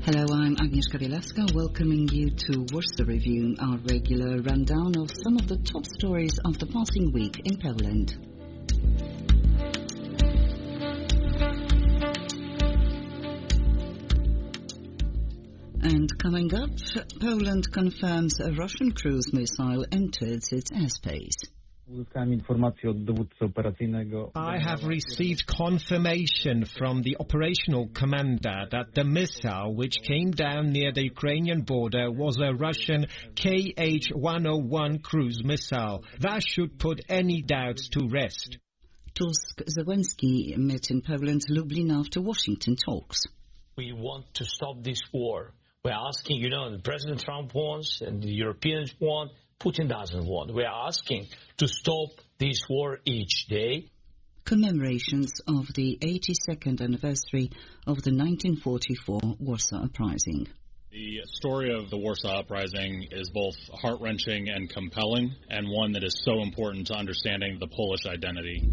Hello, I'm Agnieszka Bielaska, welcoming you to Warsaw Review, our regular rundown of some of the top stories of the passing week in Poland. And coming up, Poland confirms a Russian cruise missile entered its airspace. I have received confirmation from the operational commander that the missile which came down near the Ukrainian border was a Russian Kh-101 cruise missile. That should put any doubts to rest. Tusk-Zelensky met in Poland's Lublin after Washington talks. We want to stop this war. We're asking, President Trump wants and the Europeans want. Putin doesn't want. We are asking to stop this war each day. Commemorations of the 82nd anniversary of the 1944 Warsaw Uprising. The story of the Warsaw Uprising is both heart-wrenching and compelling, and one that is so important to understanding the Polish identity.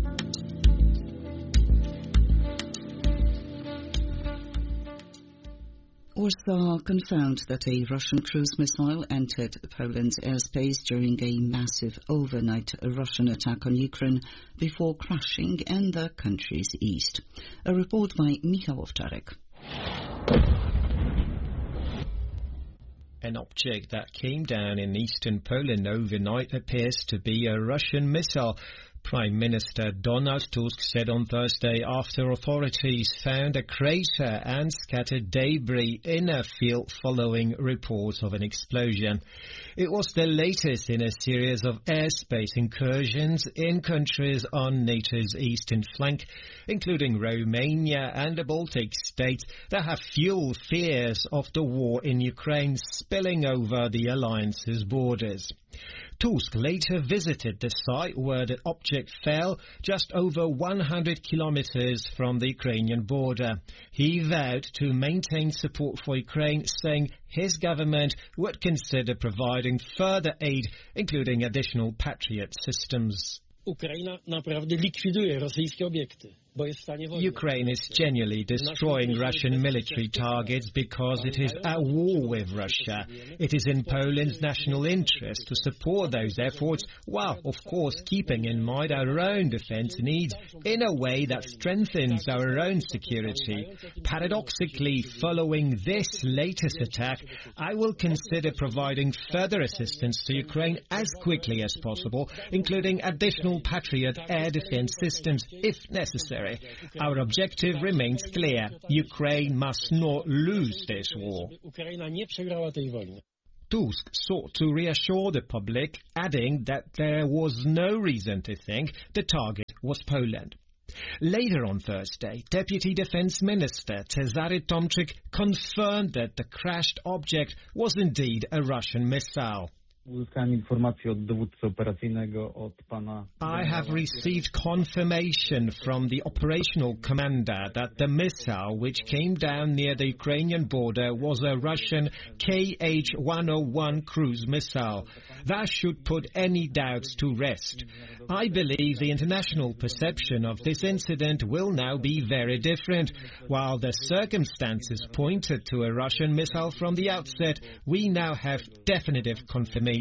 Warsaw confirmed that a Russian cruise missile entered Poland's airspace during a massive overnight Russian attack on Ukraine before crashing in the country's east. A report by Michał Owczarek. An object that came down in eastern Poland overnight appears to be a Russian missile. Prime Minister Donald Tusk said on Thursday after authorities found a crater and scattered debris in a field following reports of an explosion. It was the latest in a series of airspace incursions in countries on NATO's eastern flank, including Romania and the Baltic states, that have fueled fears of the war in Ukraine spilling over the alliance's borders. Tusk later visited the site where the object fell, just over 100 kilometers from the Ukrainian border. He vowed to maintain support for Ukraine, saying his government would consider providing further aid, including additional Patriot systems. Ukraine is genuinely destroying Russian military targets because it is at war with Russia. It is in Poland's national interest to support those efforts while, of course, keeping in mind our own defense needs in a way that strengthens our own security. Paradoxically, following this latest attack, I will consider providing further assistance to Ukraine as quickly as possible, including additional Patriot air defense systems if necessary. Our objective remains clear. Ukraine must not lose this war. Tusk sought to reassure the public, adding that there was no reason to think the target was Poland. Later on Thursday, Deputy Defense Minister Cezary Tomczyk confirmed that the crashed object was indeed a Russian missile. I have received confirmation from the operational commander that the missile which came down near the Ukrainian border was a Russian Kh-101 cruise missile. That should put any doubts to rest. I believe the international perception of this incident will now be very different. While the circumstances pointed to a Russian missile from the outset, we now have definitive confirmation.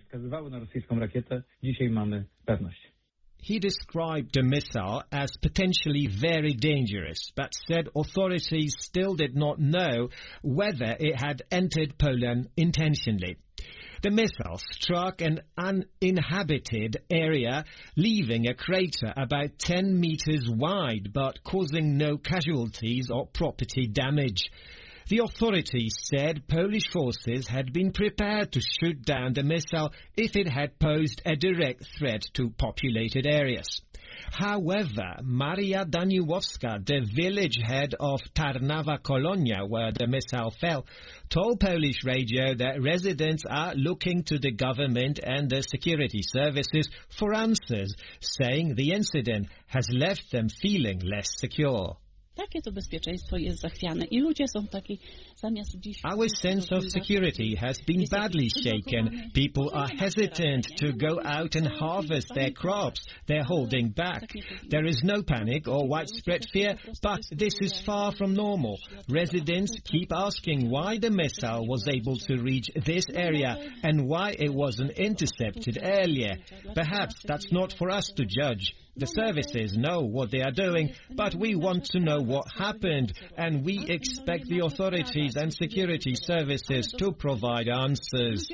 He described the missile as potentially very dangerous, but said authorities still did not know whether it had entered Poland intentionally. The missile struck an uninhabited area, leaving a crater about 10 meters wide, but causing no casualties or property damage. The authorities said Polish forces had been prepared to shoot down the missile if it had posed a direct threat to populated areas. However, Maria Daniłowska, the village head of Tarnawa Kolonia, where the missile fell, told Polish radio that residents are looking to the government and the security services for answers, saying the incident has left them feeling less secure. Our sense of security has been badly shaken. People are hesitant to go out and harvest their crops. They're holding back. There is no panic or widespread fear, but this is far from normal. Residents keep asking why the missile was able to reach this area and why it wasn't intercepted earlier. Perhaps that's not for us to judge. The services know what they are doing, but we want to know what happened, and we expect the authorities and security services to provide answers.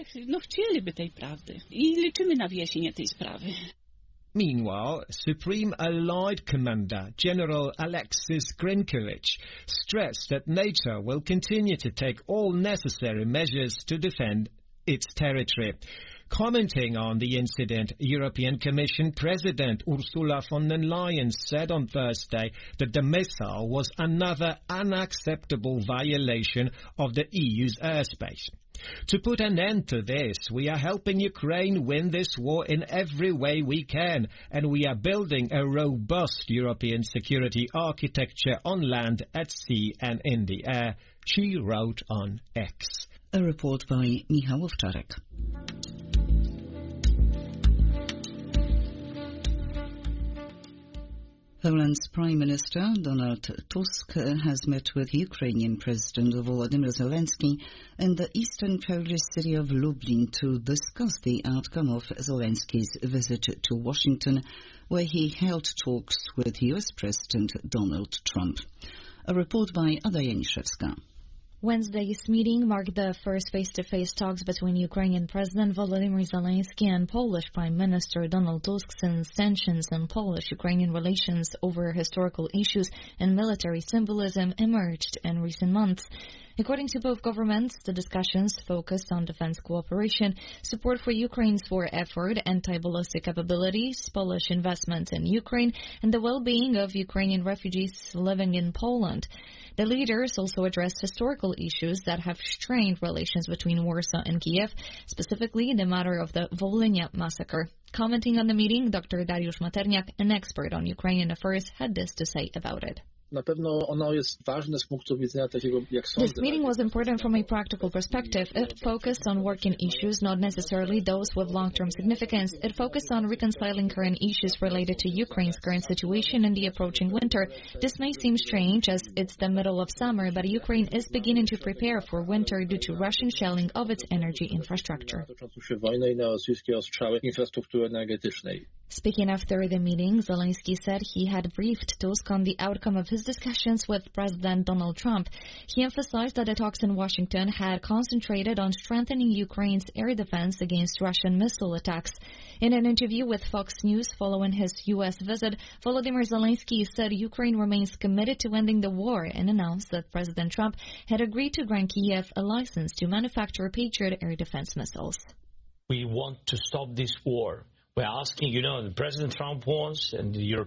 Meanwhile, Supreme Allied Commander General Alexis Grinkovich stressed that NATO will continue to take all necessary measures to defend its territory. Commenting on the incident, European Commission President Ursula von der Leyen said on Thursday that the missile was another unacceptable violation of the EU's airspace. To put an end to this, we are helping Ukraine win this war in every way we can, and we are building a robust European security architecture on land, at sea and in the air, she wrote on X. A report by Michał Owczarek. Poland's Prime Minister Donald Tusk has met with Ukrainian President Volodymyr Zelensky in the eastern Polish city of Lublin to discuss the outcome of Zelensky's visit to Washington, where he held talks with U.S. President Donald Trump. A report by Ada Janiszewska. Wednesday's meeting marked the first face-to-face talks between Ukrainian President Volodymyr Zelensky and Polish Prime Minister Donald Tusk since tensions in Polish-Ukrainian relations over historical issues and military symbolism emerged in recent months. According to both governments, the discussions focused on defense cooperation, support for Ukraine's war effort, anti-ballistic capabilities, Polish investment in Ukraine, and the well-being of Ukrainian refugees living in Poland. The leaders also addressed historical issues that have strained relations between Warsaw and Kiev, specifically the matter of the Volhynia massacre. Commenting on the meeting, Dr. Dariusz Materniak, an expert on Ukrainian affairs, had this to say about it. This meeting was important from a practical perspective. It focused on working issues, not necessarily those with long-term significance. It focused on reconciling current issues related to Ukraine's current situation and the approaching winter. This may seem strange as it's the middle of summer, but Ukraine is beginning to prepare for winter due to Russian shelling of its energy infrastructure. Speaking after the meeting, Zelensky said he had briefed Tusk on the outcome of his discussions with President Donald Trump. He emphasized that the talks in Washington had concentrated on strengthening Ukraine's air defense against Russian missile attacks. In an interview with Fox News following his U.S. visit, Volodymyr Zelensky said Ukraine remains committed to ending the war and announced that President Trump had agreed to grant Kiev a license to manufacture Patriot air defense missiles. We want to stop this war. We're asking, President Trump wants, and the European